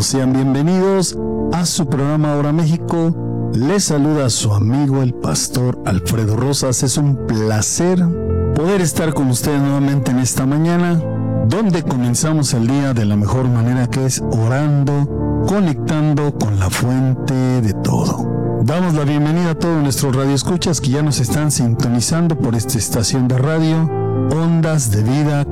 todos sean bienvenidos a su programa Ahora México. Les saluda su amigo el pastor Alfredo Rosas. Es un placer poder estar con ustedes nuevamente en esta mañana, donde comenzamos el día de la mejor manera, que es orando, conectando con la fuente de todo. Damos la bienvenida a todos nuestros radioescuchas que ya nos están sintonizando por esta estación de radio, Ondas de Vida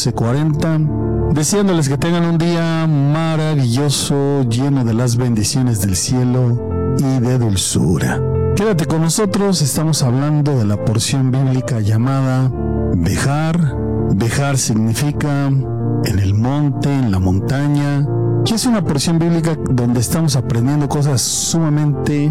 1440, deseándoles que tengan un día maravilloso, lleno de las bendiciones del cielo y de dulzura. Quédate con nosotros, estamos hablando de la porción bíblica llamada Vejar. Vejar significa en el monte, en la montaña, que es una porción bíblica donde estamos aprendiendo cosas sumamente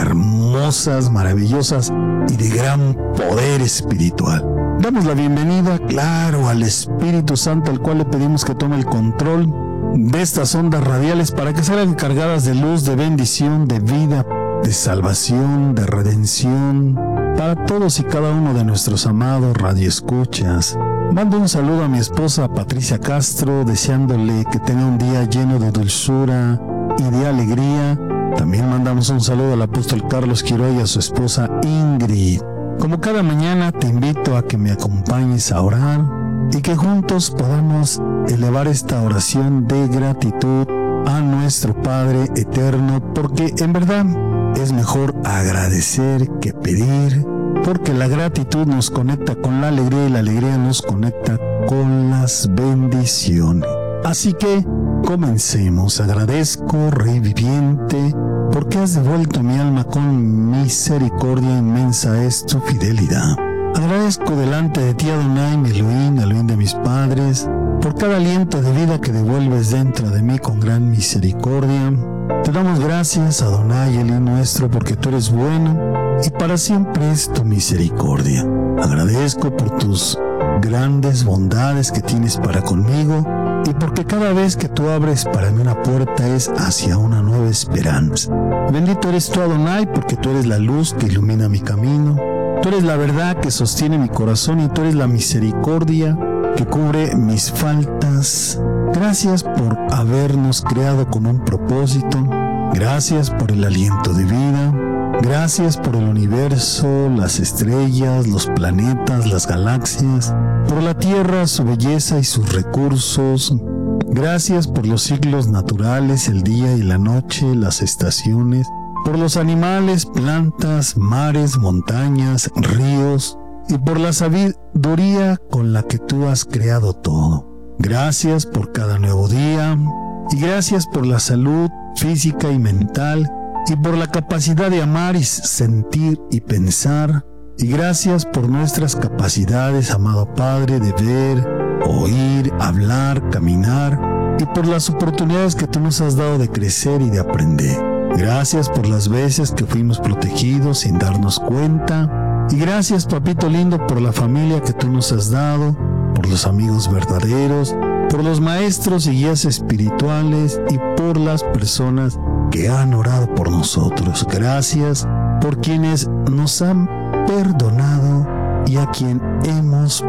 hermosas, maravillosas y de gran poder espiritual. Damos la bienvenida, claro, al Espíritu Santo, al cual le pedimos que tome el control de estas ondas radiales para que salgan cargadas de luz, de bendición, de vida, de salvación, de redención, para todos y cada uno de nuestros amados radioescuchas. Mando un saludo a mi esposa Patricia Castro, deseándole que tenga un día lleno de dulzura y de alegría. También mandamos un saludo al apóstol Carlos Quiroga y a su esposa Ingrid. Como cada mañana te invito a que me acompañes a orar y que juntos podamos elevar esta oración de gratitud a nuestro Padre eterno, porque en verdad es mejor agradecer que pedir, porque la gratitud nos conecta con la alegría y la alegría nos conecta con las bendiciones. Así que comencemos. Agradezco, Rey viviente, porque has devuelto mi alma con misericordia, inmensa es tu fidelidad. Agradezco delante de ti, Adonai, mi Elohim de mis padres, por cada aliento de vida que devuelves dentro de mí con gran misericordia. Te damos gracias, Adonai, Elohim nuestro, porque tú eres bueno y para siempre es tu misericordia. Agradezco por tus grandes bondades que tienes para conmigo y porque cada vez que tú abres para mí una puerta es hacia una nueva esperanza. Bendito eres tú, Adonai, porque tú eres la luz que ilumina mi camino. Tú eres la verdad que sostiene mi corazón y tú eres la misericordia que cubre mis faltas. Gracias por habernos creado con un propósito. Gracias por el aliento de vida. Gracias por el universo, las estrellas, los planetas, las galaxias, por la tierra, su belleza y sus recursos. Gracias por los ciclos naturales, el día y la noche, las estaciones, por los animales, plantas, mares, montañas, ríos, y por la sabiduría con la que tú has creado todo. Gracias por cada nuevo día, y gracias por la salud física y mental, y por la capacidad de amar y sentir y pensar, y gracias por nuestras capacidades, amado Padre, de ver, oír, hablar, caminar, y por las oportunidades que tú nos has dado de crecer y de aprender. Gracias por las veces que fuimos protegidos sin darnos cuenta, y gracias, papito lindo, por la familia que tú nos has dado, por los amigos verdaderos, por los maestros y guías espirituales y por las personas que han orado por nosotros. Gracias por quienes nos han perdonado y a quien hemos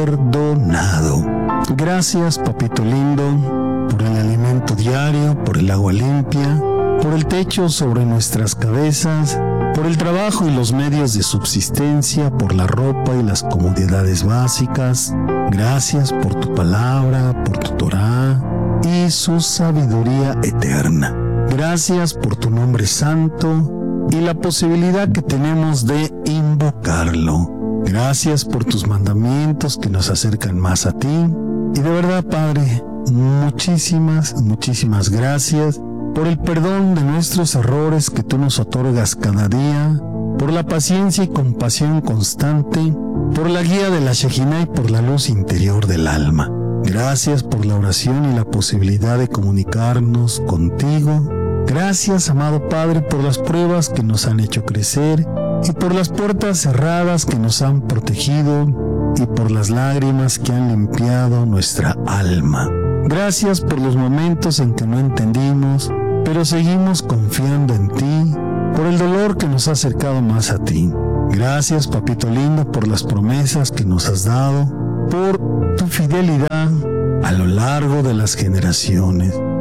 perdonado. Gracias, papito lindo, por el alimento diario, por el agua limpia, por el techo sobre nuestras cabezas, por el trabajo y los medios de subsistencia, por la ropa y las comodidades básicas. Gracias por tu palabra, por tu Torá y su sabiduría eterna. Gracias por tu nombre santo y la posibilidad que tenemos de invocarlo. Gracias por tus mandamientos que nos acercan más a ti. Y de verdad, Padre, muchísimas gracias por el perdón de nuestros errores que tú nos otorgas cada día, por la paciencia y compasión constante, por la guía de la Shejinah y por la luz interior del alma. Gracias por la oración y la posibilidad de comunicarnos contigo. Gracias, amado Padre, por las pruebas que nos han hecho crecer y por las puertas cerradas que nos han protegido y por las lágrimas que han limpiado nuestra alma. Gracias por los momentos en que no entendimos, pero seguimos confiando en ti, por el dolor que nos ha acercado más a ti. Gracias, papito lindo, por las promesas que nos has dado, por tu fidelidad a lo largo de las generaciones.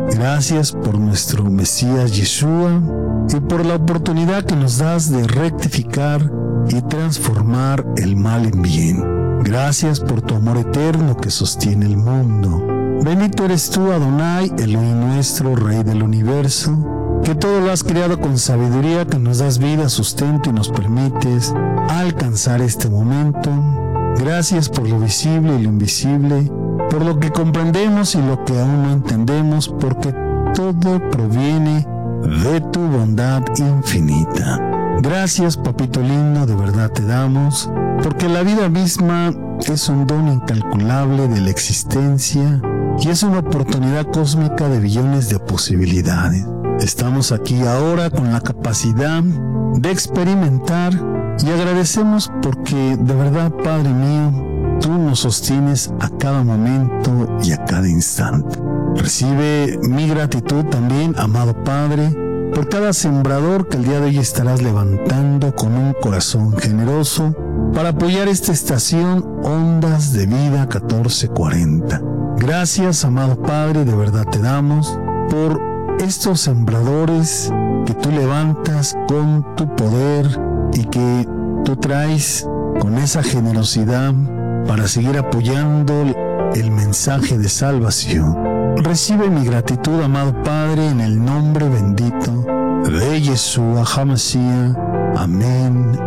Gracias por nuestro Mesías Yeshua y por la oportunidad que nos das de rectificar y transformar el mal en bien. Gracias por tu amor eterno que sostiene el mundo. Bendito eres tú, Adonai, Elohim nuestro, Rey del universo, que todo lo has creado con sabiduría, que nos das vida, sustento y nos permites alcanzar este momento. Gracias por lo visible y lo invisible, por lo que comprendemos y lo que aún no entendemos, porque todo proviene de tu bondad infinita. Gracias, papito lindo, de verdad te damos, porque la vida misma es un don incalculable de la existencia y es una oportunidad cósmica de billones de posibilidades. Estamos aquí ahora con la capacidad de experimentar y agradecemos porque de verdad, Padre mío, tú nos sostienes a cada momento y a cada instante. Recibe mi gratitud también, amado Padre, por cada sembrador que el día de hoy estarás levantando con un corazón generoso para apoyar esta estación Ondas de Vida 1440. Gracias, amado Padre, de verdad te damos por estos sembradores que tú levantas con tu poder y que tú traes con esa generosidad para seguir apoyando el mensaje de salvación. Recibe mi gratitud, amado Padre, en el nombre bendito de Yeshua HaMashiach. Amén.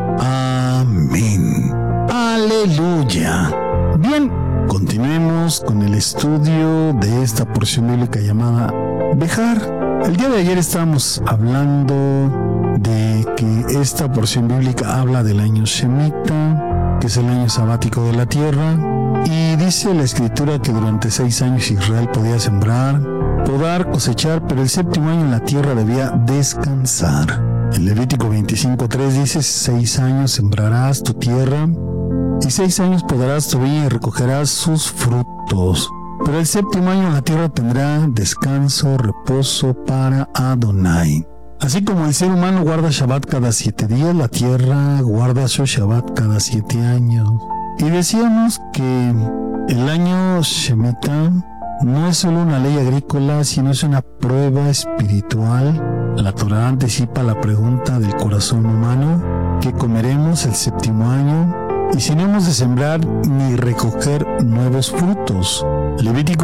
Amén. Aleluya. Bien, continuemos con el estudio de esta porción bíblica llamada Bejar. El día de ayer estábamos hablando de que esta porción bíblica habla del año Shemitah, que es el año sabático de la tierra, y dice la escritura que durante 6 años Israel podía sembrar, podar, cosechar, pero el séptimo año la tierra debía descansar. En Levítico 25:3 dice: 6 años sembrarás tu tierra y 6 años podarás tu viña y recogerás sus frutos. Pero el séptimo año la tierra tendrá descanso, reposo para Adonai. Así como el ser humano guarda Shabbat cada 7 días, la tierra guarda su Shabbat cada 7 años. Y decíamos que el año Shemitah no es solo una ley agrícola, sino es una prueba espiritual. La Torá anticipa la pregunta del corazón humano: ¿qué comeremos el séptimo año? Y si no hemos de sembrar ni recoger nuevos frutos. Levítico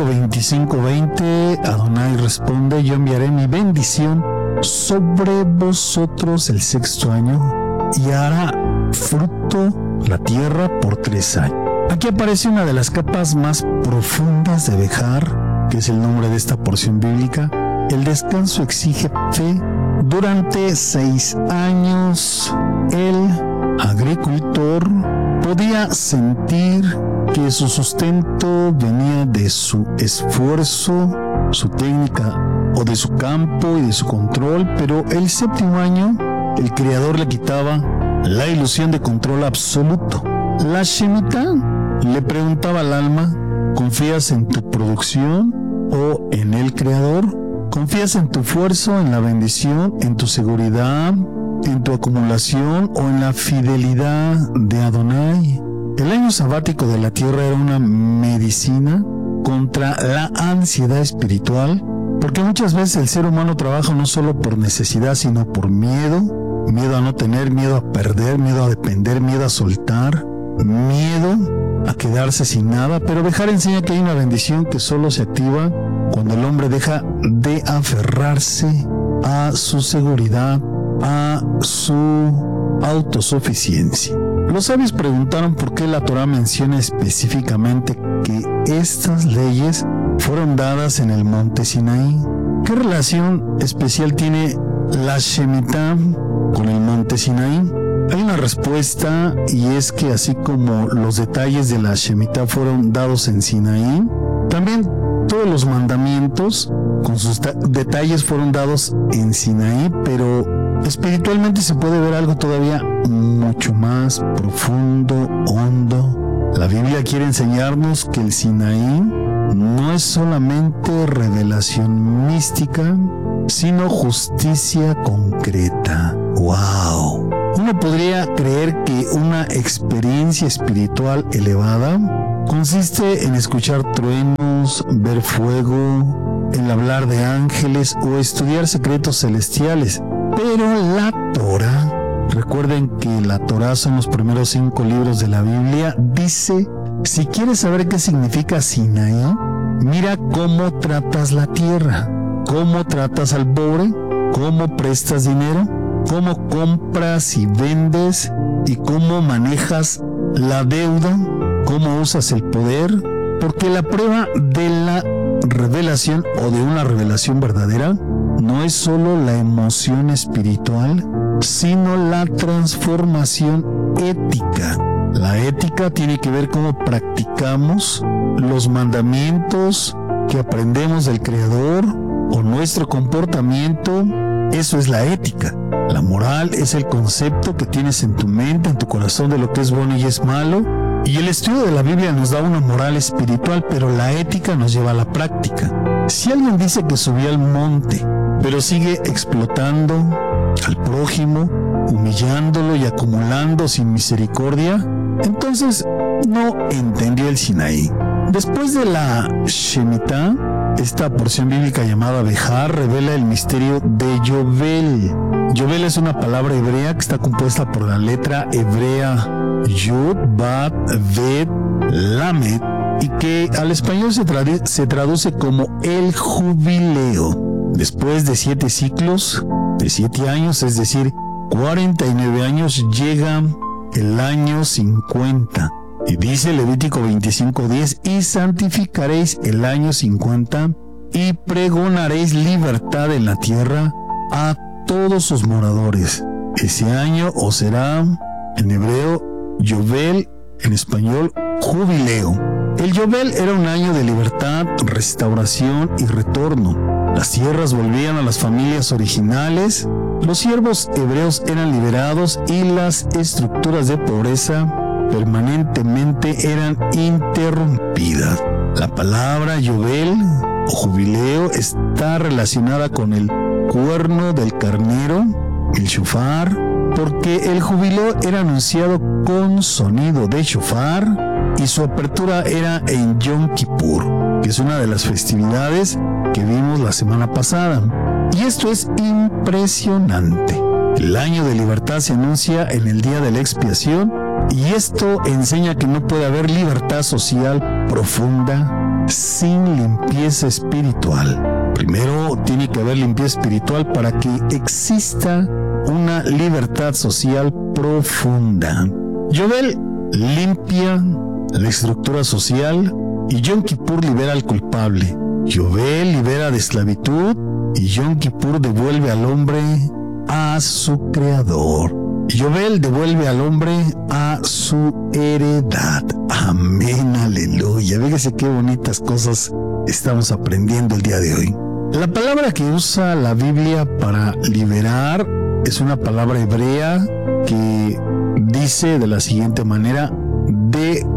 25:20, Adonai responde: yo enviaré mi bendición sobre vosotros el 6º año y hará fruto la tierra por 3 años. Aquí aparece una de las capas más profundas de Bejar, que es el nombre de esta porción bíblica. El descanso exige fe. Durante 6 años, el agricultor podía sentir que su sustento venía de su esfuerzo, su técnica o de su campo y de su control, pero el séptimo año el Creador le quitaba la ilusión de control absoluto. La Shemitah le preguntaba al alma: ¿confías en tu producción o en el Creador? ¿Confías en tu esfuerzo, en la bendición, en tu seguridad, en tu acumulación o en la fidelidad de Adonai? El año sabático de la tierra era una medicina contra la ansiedad espiritual, porque muchas veces el ser humano trabaja no solo por necesidad, sino por miedo a no tener, miedo a perder, miedo a depender, miedo a soltar, miedo a quedarse sin nada. Pero Bejar enseña que hay una bendición que solo se activa cuando el hombre deja de aferrarse a su seguridad, a su autosuficiencia. Los sabios preguntaron por qué la Torá menciona específicamente que estas leyes fueron dadas en el monte Sinaí. ¿Qué relación especial tiene la Shemitah con el monte Sinaí? Hay una respuesta, y es que así como los detalles de la Shemitah fueron dados en Sinaí, también todos los mandamientos con sus detalles fueron dados en Sinaí, pero espiritualmente se puede ver algo todavía mucho más profundo, hondo. La Biblia quiere enseñarnos que el Sinaí no es solamente revelación mística, sino justicia concreta. ¡Wow! Uno podría creer que una experiencia espiritual elevada consiste en escuchar truenos, ver fuego, el hablar de ángeles o estudiar secretos celestiales. Pero la Torá, recuerden que la Torá son los primeros 5 libros de la Biblia, dice, si quieres saber qué significa Sinaí, mira cómo tratas la tierra, cómo tratas al pobre, cómo prestas dinero, cómo compras y vendes y cómo manejas la deuda, cómo usas el poder, porque la prueba de la revelación o de una revelación verdadera no es solo la emoción espiritual, sino la transformación ética. La ética tiene que ver cómo practicamos los mandamientos que aprendemos del Creador o nuestro comportamiento. Eso es la ética. La moral es el concepto que tienes en tu mente, en tu corazón, de lo que es bueno y es malo. Y el estudio de la Biblia nos da una moral espiritual, pero la ética nos lleva a la práctica. Si alguien dice que subió al monte, pero sigue explotando al prójimo, humillándolo y acumulando sin misericordia, entonces no entendió el Sinaí. Después de la Shemitah, esta porción bíblica llamada Behar revela el misterio de Yovel. Yovel es una palabra hebrea que está compuesta por la letra hebrea Yud, Bat, Bet, Lamed, y que al español se traduce como el jubileo. Después de 7 ciclos, de 7 años, es decir, 49 años, llega el año 50. Y dice Levítico 25:10, y santificaréis el año 50 y pregonaréis libertad en la tierra a todos sus moradores. Ese año os será, en hebreo, Yovel, en español, jubileo. El Yovel era un año de libertad, restauración y retorno. Las tierras volvían a las familias originales, los siervos hebreos eran liberados y las estructuras de pobreza permanentemente eran interrumpidas. La palabra Yovel o jubileo está relacionada con el cuerno del carnero, el shofar, porque el jubileo era anunciado con sonido de shofar y su apertura era en Yom Kippur, que es una de las festividades que vimos la semana pasada. Y esto es impresionante. El año de libertad se anuncia en el día de la expiación, y esto enseña que no puede haber libertad social profunda sin limpieza espiritual. Primero tiene que haber limpieza espiritual para que exista una libertad social profunda. Yovel limpia la estructura social y Yom Kippur libera al culpable. Yovel libera de esclavitud y Yom Kippur devuelve al hombre a su creador. Yovel devuelve al hombre a su heredad. Amén, aleluya. Fíjese qué bonitas cosas estamos aprendiendo el día de hoy. La palabra que usa la Biblia para liberar es una palabra hebrea que dice de la siguiente manera: de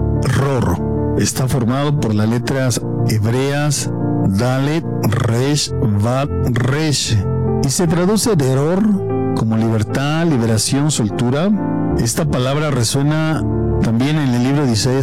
ror. Está formado por las letras hebreas Dalet, Resh, Vav, Resh, y se traduce de error como libertad, liberación, soltura. Esta palabra resuena también en el libro de Isaías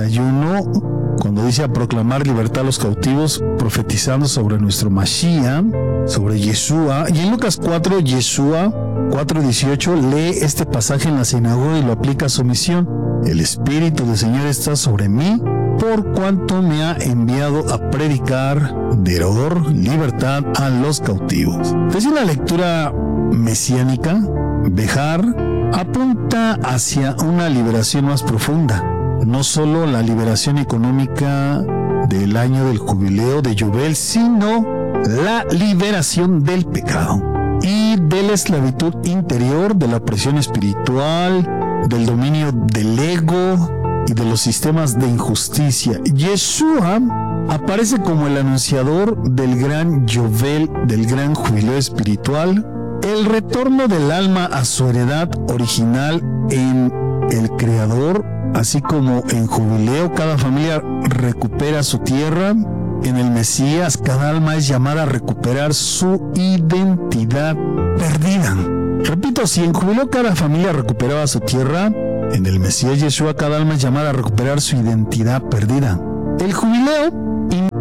61, cuando dice a proclamar libertad a los cautivos, profetizando sobre nuestro Mashiach, sobre Yeshua. Y en Lucas 4, Yeshua 4:18 lee este pasaje en la sinagoga y lo aplica a su misión. El Espíritu del Señor está sobre mí, por cuanto me ha enviado a predicar deror, libertad a los cautivos. Es una lectura mesiánica. Behar apunta hacia una liberación más profunda, no solo la liberación económica del año del jubileo de Yovel, sino la liberación del pecado y de la esclavitud interior, de la opresión espiritual, del dominio del ego y de los sistemas de injusticia. Yeshua aparece como el anunciador del gran Yovel, del gran jubileo espiritual, el retorno del alma a su heredad original en el Creador, así como en jubileo cada familia recupera su tierra. En el Mesías cada alma es llamada a recuperar su identidad perdida. Repito, si en jubileo cada familia recuperaba su tierra, en el Mesías Yeshua cada alma es llamada a recuperar su identidad perdida. El jubileo implica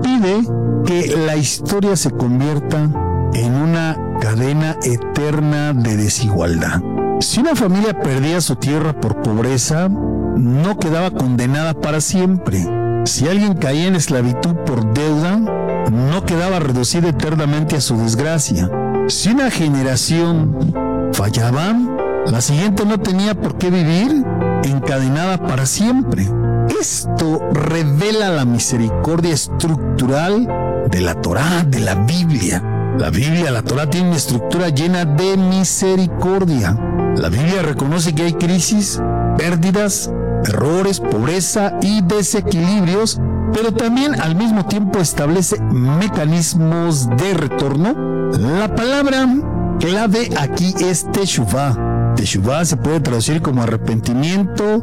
impide que la historia se convierta en una cadena eterna de desigualdad. Si una familia perdía su tierra por pobreza, no quedaba condenada para siempre. Si alguien caía en esclavitud por deuda, no quedaba reducida eternamente a su desgracia. Si una generación fallaba, la siguiente no tenía por qué vivir encadenada para siempre. Esto revela la misericordia estructural de la Torá, de la Biblia. La Torá tiene una estructura llena de misericordia. La Biblia reconoce que hay crisis, pérdidas, errores, pobreza y desequilibrios, pero también al mismo tiempo establece mecanismos de retorno. La palabra clave aquí es teshuvá. Teshuvá se puede traducir como arrepentimiento,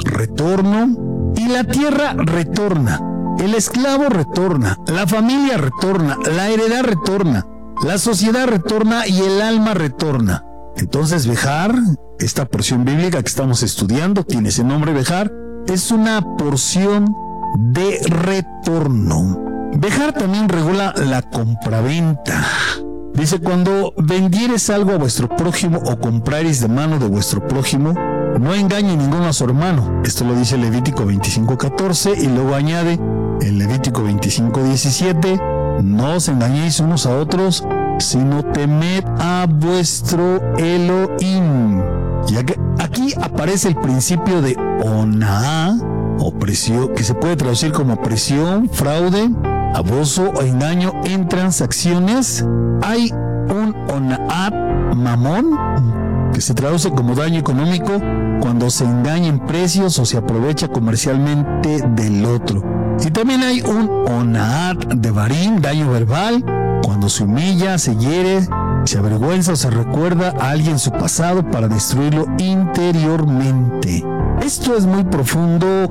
retorno, y la tierra retorna, el esclavo retorna, la familia retorna, la heredad retorna, la sociedad retorna y el alma retorna. Entonces Bejar, esta porción bíblica que estamos estudiando, tiene ese nombre Bejar, es una porción de retorno. Bejar también regula la compraventa. Dice, cuando vendieres algo a vuestro prójimo o comprareis de mano de vuestro prójimo, no engañe ninguno a su hermano. Esto lo dice Levítico 25:14 y luego añade en Levítico 25:17, no os engañéis unos a otros, sino temed a vuestro Elohim. Y aquí aparece el principio de onaá, opresión, que se puede traducir como opresión, fraude, abuso o engaño en transacciones. Hay un onaat mamón, que se traduce como daño económico cuando se engaña en precios o se aprovecha comercialmente del otro. Y también hay un onaat devarim, daño verbal, cuando se humilla, se hiere, se avergüenza o se recuerda a alguien su pasado para destruirlo interiormente. Esto es muy profundo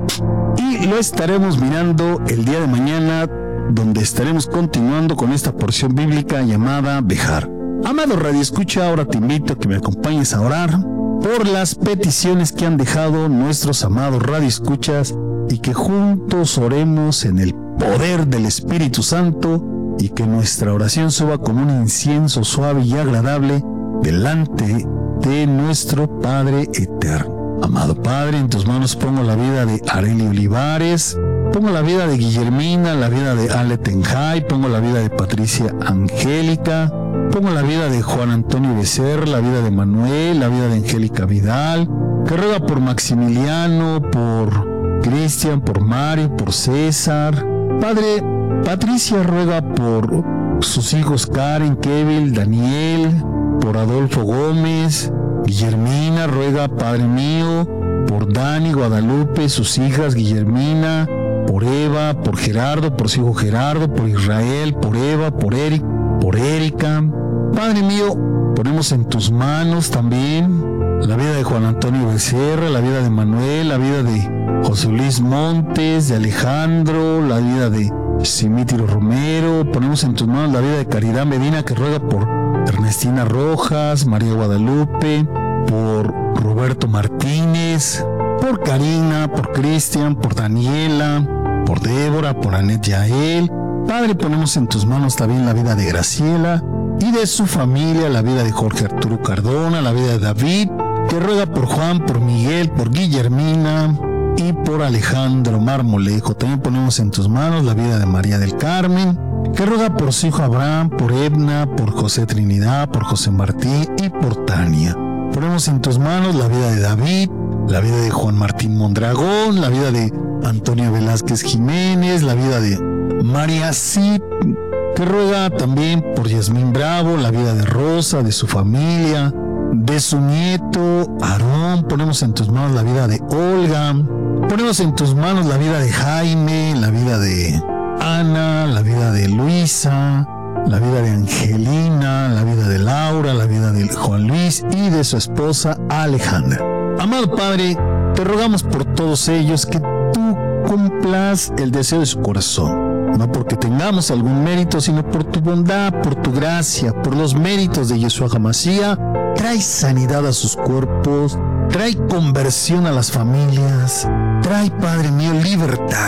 y lo estaremos mirando el día de mañana, donde estaremos continuando con esta porción bíblica llamada Bejar. Amado Radio Escucha, ahora te invito a que me acompañes a orar por las peticiones que han dejado nuestros amados Radio Escuchas y que juntos oremos en el poder del Espíritu Santo y que nuestra oración suba como un incienso suave y agradable delante de nuestro Padre eterno. Amado Padre, en tus manos pongo la vida de Arely Olivares, pongo la vida de Guillermina, la vida de Ale Tenjay, pongo la vida de Patricia Angélica, pongo la vida de Juan Antonio Becerra, la vida de Manuel, la vida de Angélica Vidal, que ruega por Maximiliano, por Cristian, por Mario, por César. Padre, Patricia ruega por sus hijos Karen, Kevin, Daniel, por Adolfo Gómez. Guillermina ruega, Padre mío, por Dani, Guadalupe, sus hijas Guillermina, por Eva, por Gerardo, por su hijo Gerardo, por Israel, por Eva, por Eric, por Erika. Padre mío, ponemos en tus manos también la vida de Juan Antonio Becerra, la vida de Manuel, la vida de José Luis Montes, de Alejandro, la vida de Simitiro Romero. Ponemos en tus manos la vida de Caridad Medina, que ruega por Ernestina Rojas, María Guadalupe, por Roberto Martínez, por Karina, por Cristian, por Daniela, por Débora, por Anet Yael. Padre, ponemos en tus manos también la vida de Graciela y de su familia, la vida de Jorge Arturo Cardona, la vida de David, que ruega por Juan, por Miguel, por Guillermina y por Alejandro Marmolejo. También ponemos en tus manos la vida de María del Carmen, que ruega por su hijo Abraham, por Edna, por José Trinidad, por José Martí y por Tania. Ponemos en tus manos la vida de David, la vida de Juan Martín Mondragón, la vida de Antonio Velázquez Jiménez, la vida de María Cid, que ruega también por Yasmín Bravo, la vida de Rosa, de su familia, de su nieto Aarón. Ponemos en tus manos la vida de Olga, ponemos en tus manos la vida de Jaime, la vida de Ana, la vida de Luisa, la vida de Angelina, la vida de Laura, la vida de Juan Luis y de su esposa Alejandra. Amado Padre, te rogamos por todos ellos que tú cumplas el deseo de su corazón, no porque tengamos algún mérito, sino por tu bondad, por tu gracia, por los méritos de Yeshua HaMashiach. Trae sanidad a sus cuerpos, trae conversión a las familias, trae, Padre mío, libertad.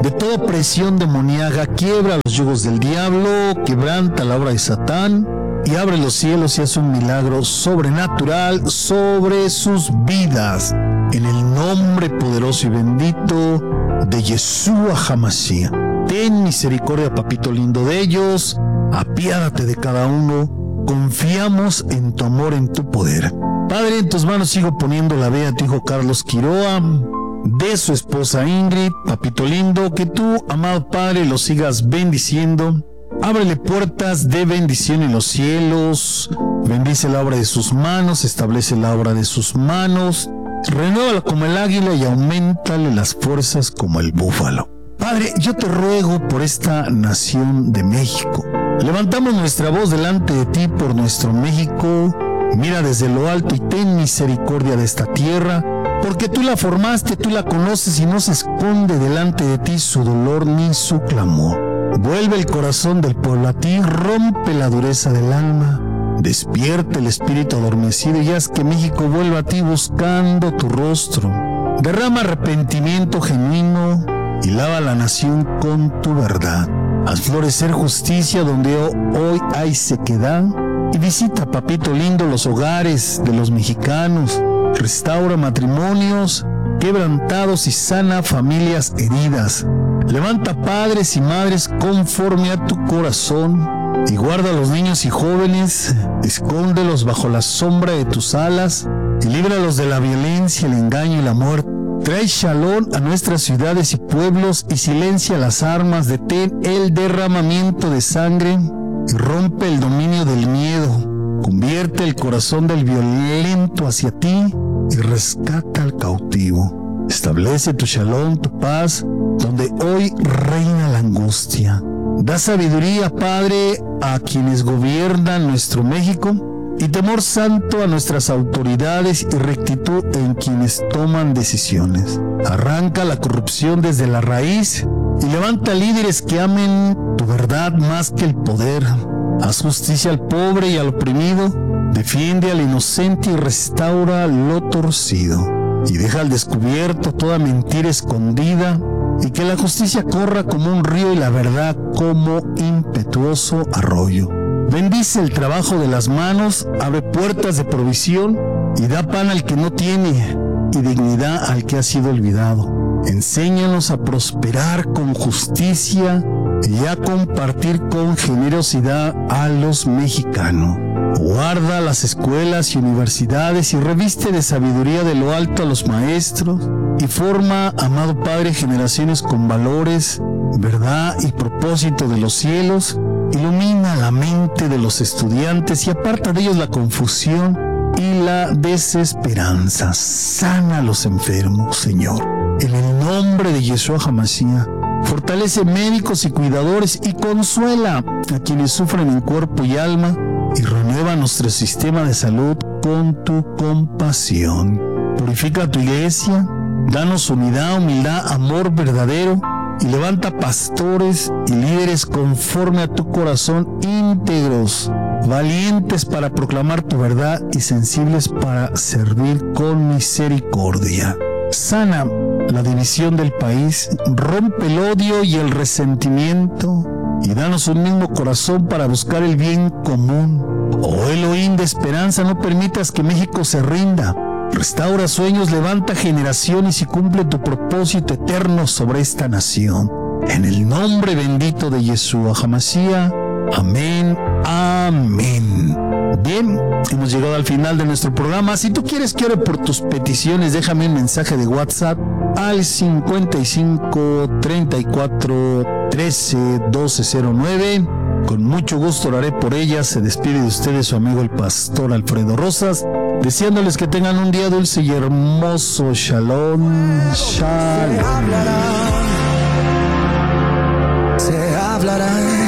de toda presión demoníaca, quiebra los yugos del diablo, quebranta la obra de Satán y abre los cielos y hace un milagro sobrenatural sobre sus vidas. En el nombre poderoso y bendito de Yeshua HaMashiach. Ten misericordia, papito lindo, de ellos. Apiádate de cada uno. Confiamos en tu amor, en tu poder. Padre, en tus manos sigo poniendo la vida de tu hijo Carlos Quiroa, de su esposa Ingrid. Papito lindo, que tú, amado Padre, lo sigas bendiciendo. Ábrele puertas de bendición en los cielos. Bendice la obra de sus manos, establece la obra de sus manos. Renuévala como el águila y auméntale las fuerzas como el búfalo. Padre, yo te ruego por esta nación de México. Levantamos nuestra voz delante de ti por nuestro México. Mira desde lo alto y ten misericordia de esta tierra, porque tú la formaste, tú la conoces y no se esconde delante de ti su dolor ni su clamor. Vuelve el corazón del pueblo a ti, rompe la dureza del alma. Despierta el espíritu adormecido y haz que México vuelva a ti buscando tu rostro. Derrama arrepentimiento genuino y lava a la nación con tu verdad. Haz florecer justicia donde hoy hay sequedad y visita, papito lindo, los hogares de los mexicanos. Restaura matrimonios quebrantados y sana familias heridas. Levanta padres y madres conforme a tu corazón. Y guarda a los niños y jóvenes, escóndelos bajo la sombra de tus alas y líbralos de la violencia, el engaño y la muerte. Trae shalom a nuestras ciudades y pueblos y silencia las armas, detén el derramamiento de sangre y rompe el dominio del miedo. Convierte el corazón del violento hacia ti y rescata al cautivo. Establece tu shalom, tu paz, donde hoy reina la angustia. Da sabiduría, Padre, a quienes gobiernan nuestro México y temor santo a nuestras autoridades y rectitud en quienes toman decisiones. Arranca la corrupción desde la raíz y levanta líderes que amen tu verdad más que el poder. Haz justicia al pobre y al oprimido, defiende al inocente y restaura lo torcido. Y deja al descubierto toda mentira escondida, y que la justicia corra como un río y la verdad como impetuoso arroyo. Bendice el trabajo de las manos, abre puertas de provisión y da pan al que no tiene y dignidad al que ha sido olvidado. Enséñanos a prosperar con justicia y a compartir con generosidad a los mexicanos. Guarda las escuelas y universidades y reviste de sabiduría de lo alto a los maestros y forma, amado Padre, generaciones con valores, verdad y propósito de los cielos. Ilumina la mente de los estudiantes y aparta de ellos la confusión y la desesperanza. Sana a los enfermos, Señor. En el nombre de Yeshua HaMashiach, fortalece médicos y cuidadores y consuela a quienes sufren en cuerpo y alma y renueva nuestro sistema de salud con tu compasión. Purifica a tu iglesia, danos unidad, humildad, amor verdadero y levanta pastores y líderes conforme a tu corazón, íntegros, valientes para proclamar tu verdad y sensibles para servir con misericordia. Sana la división del país, rompe el odio y el resentimiento y danos un mismo corazón para buscar el bien común. Oh Elohim de esperanza, no permitas que México se rinda. Restaura sueños, levanta generaciones y cumple tu propósito eterno sobre esta nación. En el nombre bendito de Yeshua HaMashiach. Amén. Amén. Bien, hemos llegado al final de nuestro programa. Si tú quieres que ore por tus peticiones, déjame un mensaje de WhatsApp al 55 34 13 1209. Con mucho gusto oraré por ellas. Se despide de ustedes su amigo el pastor Alfredo Rosas, deseándoles que tengan un día dulce y hermoso. Shalom, shalom. Se hablará